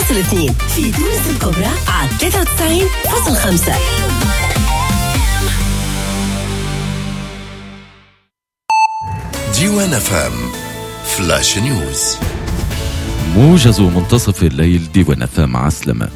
106.2 في تونس الكبرى على 93.5. ديوان فام فلاش نيوز. موجز منتصف الليل ديوان فام عسلمة.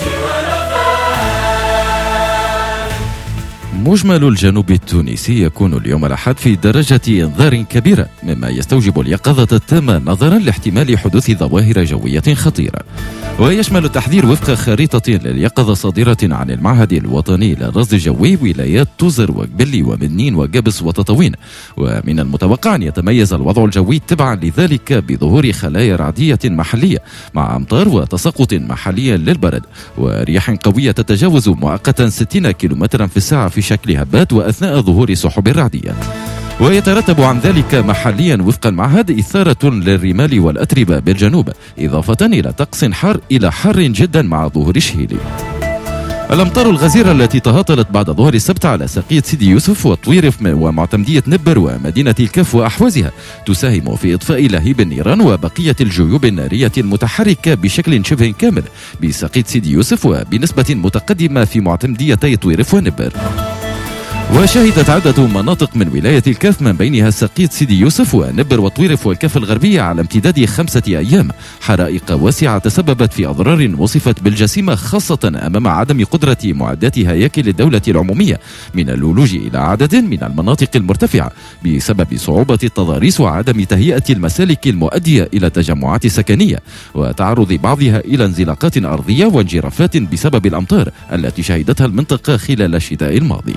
مجمل الجنوب التونسي يكون اليوم الأحد في درجة إنذار كبيرة، مما يستوجب اليقظة التامة نظرا لاحتمال حدوث ظواهر جوية خطيرة. ويشمل التحذير وفق خريطة لليقظة صادرة عن المعهد الوطني للرصد الجوي ولايات توزر وقبلي ومنين وقبس وتطاوين. ومن المتوقع أن يتميز الوضع الجوي تبعا لذلك بظهور خلايا رعدية محلية مع أمطار وتساقط محليا للبرد ورياح قوية تتجاوز مؤقتا 60 كم في الساعة في شكل هبات وأثناء ظهور سحب رعدية. ويترتب عن ذلك محليا وفق المعهد إثارة للرمال والأتربة بالجنوب، إضافة إلى طقس حار إلى حار جدا مع ظهور شهيلي. الأمطار الغزيرة التي تهاطلت بعد ظهر السبت على ساقية سيدي يوسف وطويرف ومعتمدية نبر ومدينة الكف وأحوازها تساهم في إطفاء لهيب النيران وبقية الجيوب النارية المتحركة بشكل شبه كامل بساقية سيدي يوسف وبنسبة متقدمة في معتمديتي طويرف ونبر. وشهدت عدة مناطق من ولاية الكف من بينها ساقية سيدي يوسف ونبر وطويرف والكف الغربية على امتداد 5 أيام حرائق واسعة تسببت في أضرار وصفت بالجسيمة، خاصة أمام عدم قدرة معدات هياكل الدولة العمومية من الولوج إلى عدد من المناطق المرتفعة بسبب صعوبة التضاريس وعدم تهيئة المسالك المؤدية إلى تجمعات سكنية وتعرض بعضها إلى انزلاقات أرضية وانجرافات بسبب الأمطار التي شهدتها المنطقة خلال الشتاء الماضي.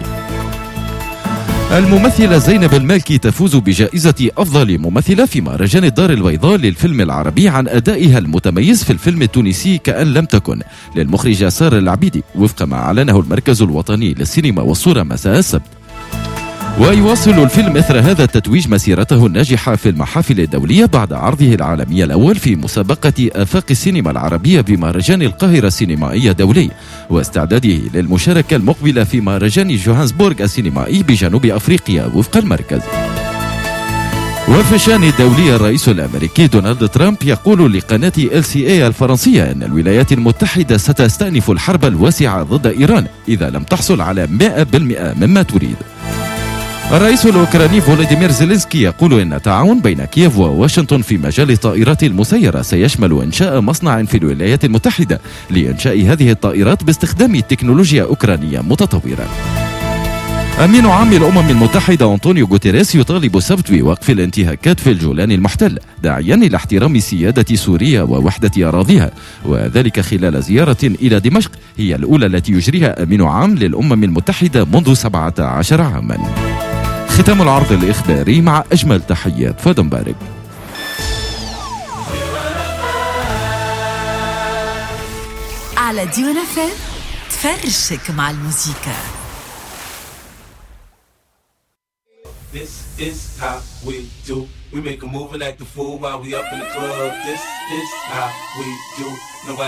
الممثلة زينب المالكي تفوز بجائزة أفضل ممثلة في مهرجان الدار البيضاء للفيلم العربي عن أدائها المتميز في الفيلم التونسي كأن لم تكن للمخرجة سارة العبيدي وفق ما أعلنه المركز الوطني للسينما والصورة مساء السبت. ويواصل الفيلم إثر هذا التتويج مسيرته الناجحة في المحافل الدولية بعد عرضه العالمي الأول في مسابقة آفاق السينما العربية بمهرجان القاهرة السينمائي الدولي واستعداده للمشاركة المقبلة في مهرجان جوهانسبورغ السينمائي بجنوب أفريقيا وفق المركز. وفي الشأن الدولي الرئيس الأمريكي دونالد ترامب يقول لقناة LCA الفرنسية أن الولايات المتحدة ستستأنف الحرب الواسعة ضد إيران إذا لم تحصل على 100% مما تريد. الرئيس الأوكراني فولوديمير زيلينسكي يقول إن التعاون بين كييف وواشنطن في مجال الطائرات المسيرة سيشمل إنشاء مصنع في الولايات المتحدة لإنشاء هذه الطائرات باستخدام تكنولوجيا أوكرانية متطورة. أمين عام الأمم المتحدة أنطونيو غوتيريس يطالب السبت بوقف الانتهاكات في الجولان المحتل داعيا إلى احترام سيادة سوريا ووحدة أراضيها، وذلك خلال زيارة إلى دمشق هي الأولى التي يجريها أمين عام للأمم المتحدة منذ 17 عاما. ختام العرض الإخباري مع أجمل تحيات فادنبرغ. على ديوان فام تفرشك مع الموسيقى. This is how we do. We make a move and act the fool while we up in the club. This is how we do. Nobody